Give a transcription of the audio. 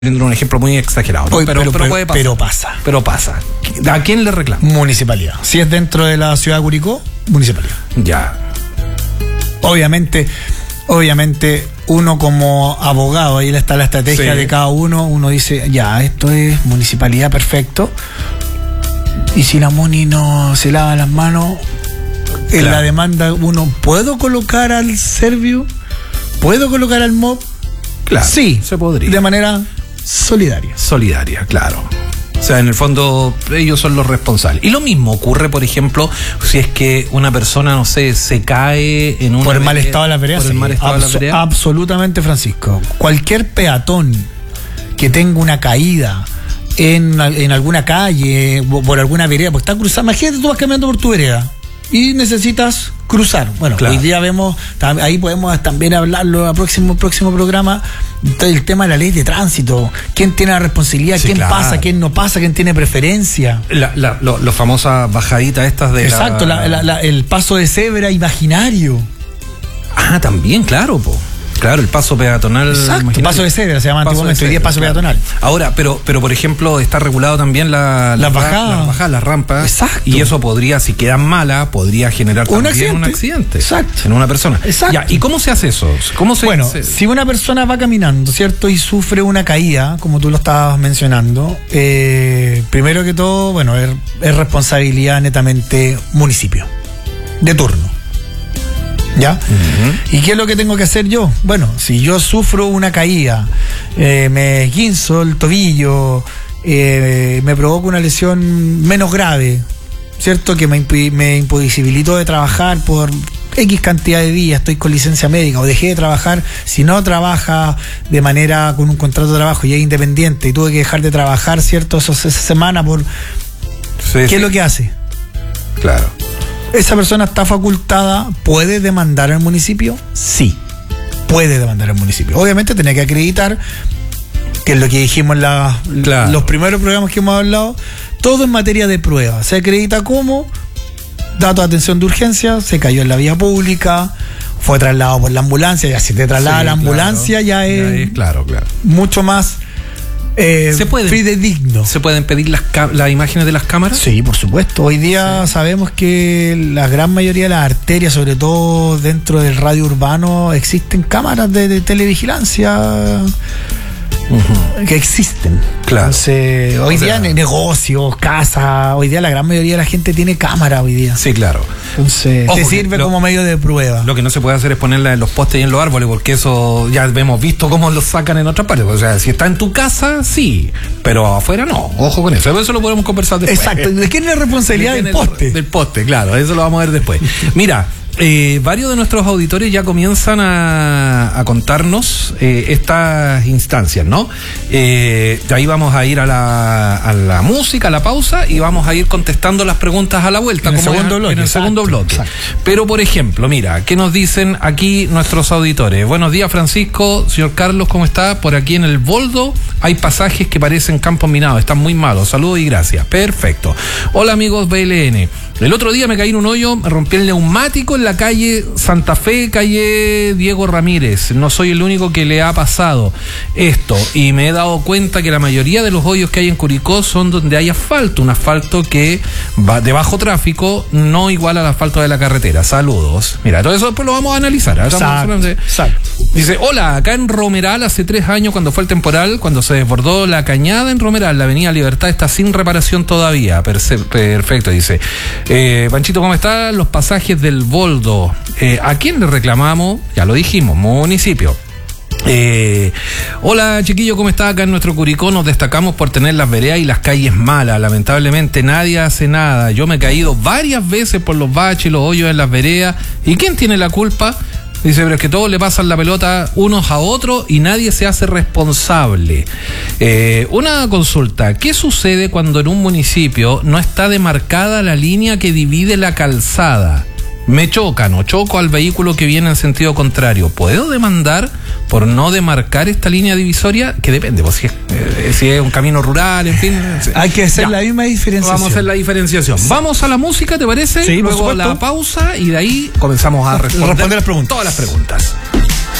un ejemplo muy exagerado, ¿no? Pero puede pasar. Pero pasa. ¿A quién le reclama? Municipalidad. Si es dentro de la ciudad de Curicó, municipalidad. Ya. Obviamente, uno como abogado, ahí está la estrategia de cada uno dice, ya, esto es municipalidad, perfecto. Y si la Muni no se lava las manos, en la demanda uno, ¿puedo colocar al Serviu? ¿Puedo colocar al MOB? Claro, sí, se podría. De manera solidaria. Solidaria, claro. O sea, en el fondo, ellos son los responsables. Y lo mismo ocurre, por ejemplo, si es que una persona, no sé, se cae en una... Por el mal estado de la vereda. Por el mal estado de la vereda. Absolutamente, Francisco. Cualquier peatón que tenga una caída en alguna calle, por alguna vereda, porque está cruzando, imagínate, tú vas caminando por tu vereda y necesitas cruzar. Bueno, claro. Hoy día vemos, ahí podemos también hablarlo al próximo programa, el tema de la ley de tránsito. ¿Quién tiene la responsabilidad? Sí, ¿quién pasa? ¿Quién no pasa? ¿Quién tiene preferencia? Las famosas bajaditas estas de... Exacto, el paso de cebra imaginario. Ah, también, claro, Claro, el paso peatonal. Exacto, paso de cebra se llama antiguamente, hoy día es paso peatonal. Ahora, pero por ejemplo, está regulado también las bajadas, las rampas. Exacto. Y eso podría, si quedan malas, podría generar también un accidente. Exacto. En una persona. Exacto. Ya, ¿y cómo se hace eso? Si una persona va caminando, ¿cierto? Y sufre una caída, como tú lo estabas mencionando, primero que todo, bueno, es responsabilidad netamente municipio, de turno. ¿Ya? Uh-huh. ¿Y qué es lo que tengo que hacer yo? Bueno, si yo sufro una caída, me esguinzo el tobillo, me provoca una lesión menos grave, ¿cierto? Que me imposibilitó de trabajar por X cantidad de días, estoy con licencia médica o dejé de trabajar, si no trabaja de manera con un contrato de trabajo y es independiente y tuve que dejar de trabajar, ¿cierto? Esa semana por... ¿Qué es lo que hace? Claro. ¿Esa persona está facultada? ¿Puede demandar al municipio? Sí, puede demandar al municipio. Obviamente tiene que acreditar, que es lo que dijimos en los primeros programas que hemos hablado, todo en materia de prueba. Se acredita como datos de atención de urgencia, se cayó en la vía pública, fue trasladado por la ambulancia, ya si te traslada la ambulancia ya es mucho más... fidedigno. ¿Se pueden pedir las imágenes de las cámaras? Sí, por supuesto. Hoy día sabemos que la gran mayoría de las arterias, sobre todo dentro del radio urbano, existen cámaras de televigilancia que existen. Claro. Entonces, hoy día negocios, casas, hoy día la gran mayoría de la gente tiene cámara hoy día. Sí, claro. Entonces, te sirve como medio de prueba. Lo que no se puede hacer es ponerla en los postes y en los árboles, porque eso ya hemos visto cómo lo sacan en otras partes. O sea, si está en tu casa, sí, pero afuera no. Ojo con eso. Eso lo podemos conversar después. Exacto. ¿De quién es la responsabilidad del poste? Del poste, claro. Eso lo vamos a ver después. Mira, varios de nuestros auditores ya comienzan a contarnos estas instancias, ¿no? Ahí vamos a ir a la música, a la pausa, y vamos a ir contestando las preguntas a la vuelta. En el segundo bloque. Exacto. Pero, por ejemplo, mira, ¿qué nos dicen aquí nuestros auditores? Buenos días, Francisco. Señor Carlos, ¿cómo está? Por aquí en el Boldo hay pasajes que parecen campos minados, están muy malos. Saludos y gracias. Perfecto. Hola, amigos BLN. El otro día me caí en un hoyo, me rompí el neumático en la calle Santa Fe, calle Diego Ramírez. No soy el único que le ha pasado esto, y me he dado cuenta que la mayoría de los hoyos que hay en Curicó son donde hay asfalto, un asfalto que va de bajo tráfico, no igual al asfalto de la carretera. Saludos. Mira, todo eso después lo vamos a analizar. Exacto. Dice, hola, acá en Romeral hace 3 años, cuando fue el temporal, cuando se desbordó la cañada en Romeral, la avenida Libertad está sin reparación todavía. Perfecto, dice. Panchito, ¿cómo están los pasajes del Boldo? ¿A quién le reclamamos? Ya lo dijimos, municipio. Hola, chiquillo, ¿cómo está? Acá en nuestro Curicó nos destacamos por tener las veredas y las calles malas. Lamentablemente nadie hace nada. Yo me he caído varias veces por los baches y los hoyos en las veredas. ¿Y quién tiene la culpa? Dice, pero es que todos le pasan la pelota unos a otros y nadie se hace responsable. Una consulta, ¿qué sucede cuando en un municipio no está demarcada la línea que divide la calzada? Me chocan o choco al vehículo que viene en sentido contrario. ¿Puedo demandar por no demarcar esta línea divisoria? Que depende, pues, si es un camino rural, en fin. Hay que hacer la misma diferenciación. Vamos a hacer la diferenciación. Sí. Vamos a la música, ¿te parece? Sí, luego la pausa y de ahí comenzamos a responder las preguntas. Todas las preguntas.